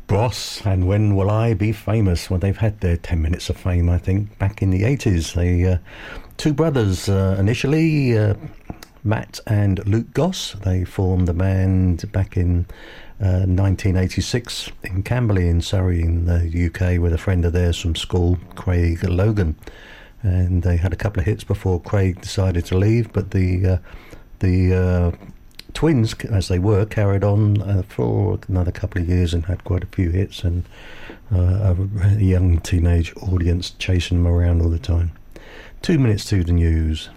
Boss and When Will I Be Famous? Well, they've had their 10 minutes of fame, I think, back in the 80s. They two brothers initially, Matt and Luke Goss. They formed the band back in 1986 in Camberley in Surrey in the UK with a friend of theirs from school, Craig Logan. And they had a couple of hits before Craig decided to leave, but the twins, as they were, carried on for another couple of years and had quite a few hits, and a young teenage audience chasing them around all the time. 2 minutes to the news.